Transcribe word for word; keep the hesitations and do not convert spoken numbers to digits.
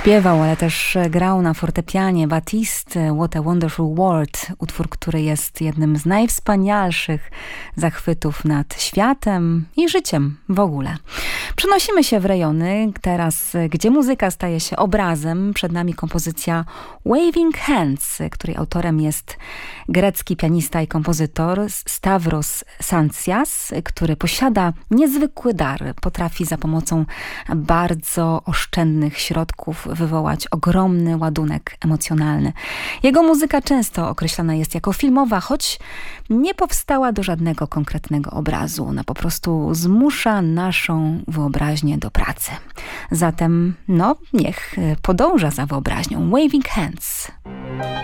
Śpiewał, ale też grał na fortepianie. Batiste, What a Wonderful World, utwór, który jest jednym z najwspanialszych zachwytów nad światem i życiem w ogóle. Przenosimy się w rejony teraz, gdzie muzyka staje się obrazem. Przed nami kompozycja Waving Hands, której autorem jest grecki pianista i kompozytor Stavros Santsias, który posiada niezwykły dar. Potrafi za pomocą bardzo oszczędnych środków wywołać ogromny ładunek emocjonalny. Jego muzyka często określana jest jako filmowa, choć nie powstała do żadnego konkretnego obrazu. Ona po prostu zmusza naszą wyobraźnię do pracy. Zatem, no, niech podąża za wyobraźnią. Waving Hands.